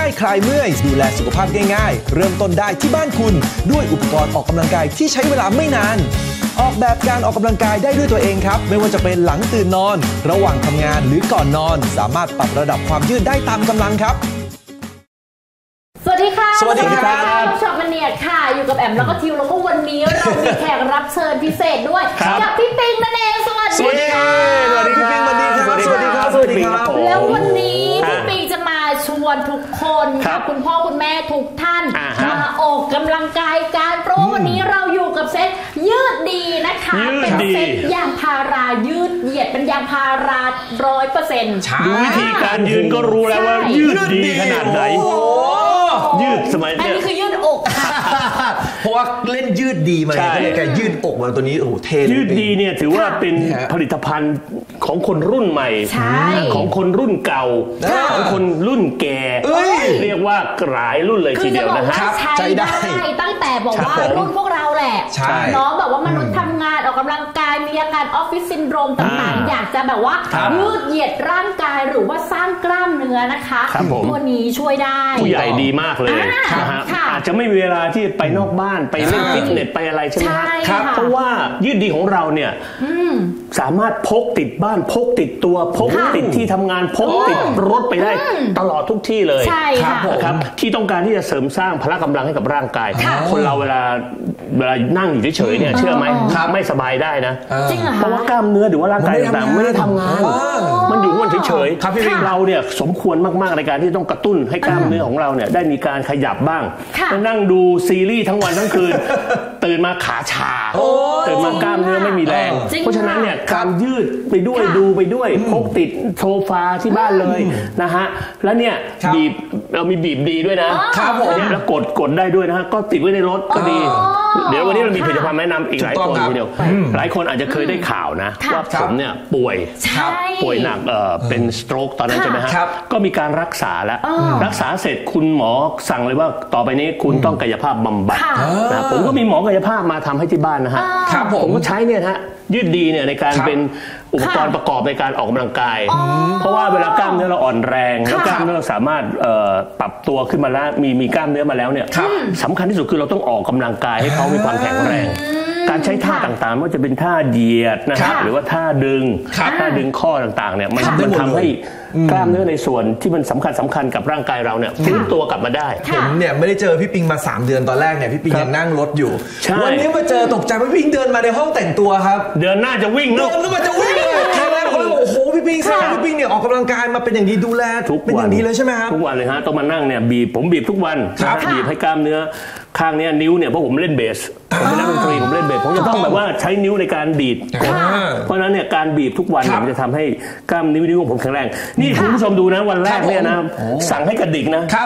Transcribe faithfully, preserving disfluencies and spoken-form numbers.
คลายเมื่อยดูแลสุขภาพง่ายๆเริ่มต้นได้ที่บ้านคุณด้วยอุปกรณ์ออกกำลังกายที่ใช้เวลาไม่นานออกแบบการออกกำลังกายได้ด้วยตัวเองครับไม่ว่าจะเป็นหลังตื่นนอนระหว่างทำงานหรือก่อนนอนสามารถปรับระดับความยืดได้ตามกำลังครับสวัสดีค่ะสวัสดีครับช็อปมันเนียค่ะอยู่กับแอมแล้วก็ทิวแล้วก็วันนี้เรามีแขกรับเชิญพิเศษด้วยกับพี่ปิงนั่นเองสวัสดีค่ะสวัสดีพี่ปิงสวัสดีครับสวัสดีครับสวัสดีครับแล้ววันนี้พี่ปิงจะมาชวนทุกคนคุณพ่อคุณแม่ทุกท่านมาออกกำลังกายกันเพราะวันนี้เราอยู่กับเซ็ตยืดดีนะคะเป็นเซ็ตยางพารายืดเหยียดเป็นยางพาราร้อยเปอร์เซ็นต์ดูวิธีการยืนก็รู้แล้วว่ายืดดีขนาดไหนยืดสมัยอันนี้คือยืดอกค่ะเพราะว่าเล่นยืดดีมาก็เลยการยืดอกมาตัวนี้โอ้โหเท่ยืดดีเนี่ยถือว่าเป็นผลิตภัณฑ์ของคนรุ่นใหม่ของคนรุ่นเก่าของคนรุ่นแก่เรียกว่าหลายรุ่นเลยทีเดียวนะฮะใช้ได้ตั้งแต่บอกว่ารุ่นพวกเราแหละน้องแบบว่ามนุษย์ทำงานออกกำลังกายมีอาการออฟฟิศซินโดรมต่างๆอยากจะแบบว่ายืดเหยียดร่างกายหรือว่าสร้างกล้ามเนื้อนะคะตัวนี้ช่วยได้ผู้ใหญ่ดีมากเลยนะฮะอาจจะไม่มีเวลาที่ไปนอกบ้านไปเล่นฟิตเนสไปอะไรใช่ไหมครับเพราะว่ายืดดีของเราเนี่ยสามารถพกติดบ้านพกติดตัวพกติดที่ทำงานพกติดรถไปได้ตลอดทุกที่เลยใช่ครับที่ต้องการที่จะเสริมสร้างพละกำลังให้กับร่างกายคนเราเวลาเวลานั่งอยู่เฉยๆเนี่ยเชื่อไหมไม่สบายได้นะเพราะว่ากล้ามเนื้อหรือว่าร่างกายต่างๆไม่ได้ทำงานมันอยู่มันเฉยๆเราเนี่ยสมควรมากๆในการที่ต้องกระตุ้นให้กล้ามเนื้อของเราเนี่ยได้มีการขยับบ้างไปนั่งดูซีรีส์ทั้งวันทั้งคืนตื่นมาขาชาตื่นมากล้ามเนื้อไม่มีแรงเพราะฉะนั้นเนี่ยการยืดไปด้วยดูไปด้วยพกติดโซฟาที่บ้านเลยนะฮะแล้วเนี่ยบีบเรามีบีบดีด้วยนะครับผมแล้วกดกดได้ด้วยนะฮะก็ติดไว้ในรถก็ดีเดี๋ยววันนี้เรามีผลิตภัณฑ์แนะนำอีกหลายตัวทีเดียวหลายคนอาจจะเคยได้ข่าวนะว่าผมเนี่ยป่วยป่วยหนักเป็นสโตรกตอนนั้นใช่ไหมฮะก็มีการรักษาแล้วรักษาเสร็จคุณหมอสั่งเลยว่าต่อไปนี้คุณต้องกายภาพบำบัดนะผมก็มีหมอกายภาพมาทำให้ที่บ้านนะฮะผมก็ใช้เนี่ยฮะยืดดีเนี่ยในการเป็นอุปกรณ์ประกอบในการออกกำลังกายเพราะว่าเวลากล้ามเนื้อเราอ่อนแรงแล้วกล้ามเนื้อเราสามารถปรับตัวขึ้นมาแล้วมีมีกล้ามเนื้อมาแล้วเนี่ยสำคัญที่สุดคือเราต้องออกกำลังกายให้เขามีความแข็งแรงการใช้ท่าต่างๆว่าจะเป็นท่าเหยียดนะครับหรือว่าท่าดึงท่าดึงข้อต่างๆเนี่ยมันมันทำให้กล้ามเนื้อในส่วนที่มันสำคัญสำคัญกับร่างกายเราเนี่ยฟื้นตัวกลับมาได้ผมเนี่ยไม่ได้เจอพี่ปิงมาสามเดือนตอนแรกเนี่ยพี่ปิงยังนั่งรถอยู่วันนี้มาเจอตกใจว่าพี่ปิงเดินมาในห้องแต่งตัวครับเดินหน้าจะวิ่งเนอะเดินก็มาจะวิ่งเลยครั้งแรกเขาเลยบอกโอ้โหพี่ปิงใช่พี่ปิงเนี่ยออกกำลังกายมาเป็นอย่างดีดูแลเป็นอย่างดีเลยใช่ไหมครับทุกวันเลยฮะต้องมานั่งเนี่ยบีบผมบีบทุกวันบีบให้กล้ามเนื้อข้างนี้นิ้วเนี่ยเพราะผมเล่นเบสผมเป็นนักดนตรีผมเล่นเบสผมจะต้องแบบว่าใช้นิ้วในการดีดเพราะฉะนั้นเนี่ยการบีบทุกวันมันจะทำให้กล้ามนิ้วนิ้วของผมแข็งแรงนี่คุณผู้ชมดูนะวันแรกเนี่ยนะสั่งให้กระดิกนะ